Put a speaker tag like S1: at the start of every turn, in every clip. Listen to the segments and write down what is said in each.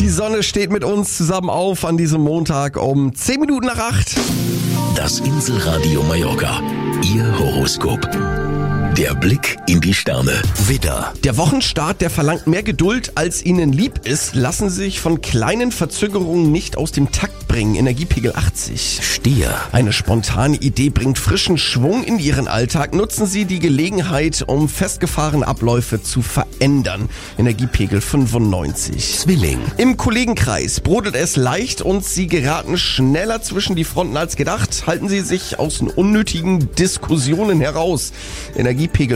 S1: Die Sonne steht mit uns zusammen auf an diesem Montag um 10 Minuten nach 8.
S2: Das Inselradio Mallorca. Ihr Horoskop. Der Blick in die Sterne. Widder.
S1: Der Wochenstart, der verlangt mehr Geduld, als Ihnen lieb ist. Lassen Sie sich von kleinen Verzögerungen nicht aus dem Takt bringen. Energiepegel 80.
S2: Stier.
S1: Eine spontane Idee bringt frischen Schwung in Ihren Alltag. Nutzen Sie die Gelegenheit, um festgefahrene Abläufe zu verändern. Energiepegel 95.
S2: Zwilling.
S1: Im Kollegenkreis brodelt es leicht und Sie geraten schneller zwischen die Fronten als gedacht. Halten Sie sich aus unnötigen Diskussionen heraus. Energiepegel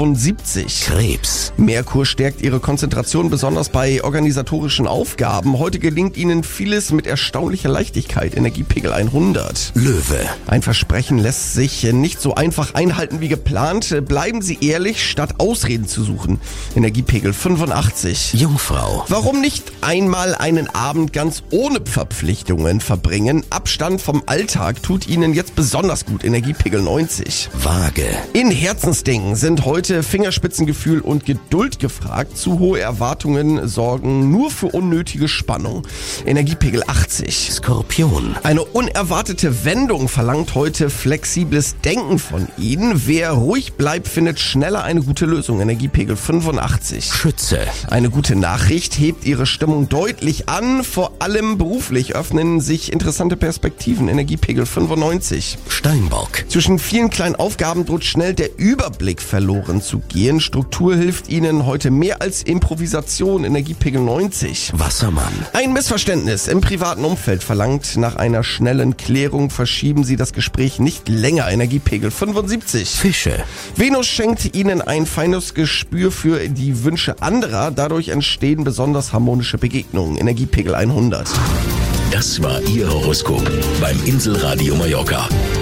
S1: 75.
S2: Krebs.
S1: Merkur stärkt Ihre Konzentration, besonders bei organisatorischen Aufgaben. Heute gelingt Ihnen vieles mit erstaunlicher Leichtigkeit. Energiepegel 100.
S2: Löwe.
S1: Ein Versprechen lässt sich nicht so einfach einhalten wie geplant. Bleiben Sie ehrlich, statt Ausreden zu suchen. Energiepegel 85.
S2: Jungfrau.
S1: Warum nicht einmal einen Abend ganz ohne Verpflichtungen verbringen? Abstand vom Alltag tut Ihnen jetzt besonders gut. Energiepegel 90.
S2: Waage.
S1: In Herzensdingen sind heute Fingerspitzengefühl und Geduld gefragt. Zu hohe Erwartungen sorgen nur für unnötige Spannung. Energiepegel 80.
S2: Skorpion.
S1: Eine unerwartete Wendung verlangt heute flexibles Denken von Ihnen. Wer ruhig bleibt, findet schneller eine gute Lösung. Energiepegel 85.
S2: Schütze.
S1: Eine gute Nachricht hebt Ihre Stimmung deutlich an. Vor allem beruflich öffnen sich interessante Perspektiven. Energiepegel 95.
S2: Steinbock.
S1: Zwischen vielen kleinen Aufgaben droht schnell der Überblick verloren zu gehen. Struktur hilft Ihnen heute mehr als Improvisation. Energiepegel 90.
S2: Wassermann.
S1: Ein Missverständnis im privaten Umfeld verlangt nach einer schnellen Klärung. Verschieben Sie das Gespräch nicht länger. Energiepegel 75.
S2: Fische.
S1: Venus schenkt Ihnen ein feines Gespür für die Wünsche anderer. Dadurch entstehen besonders harmonische Begegnungen. Energiepegel 100.
S2: Das war Ihr Horoskop beim Inselradio Mallorca.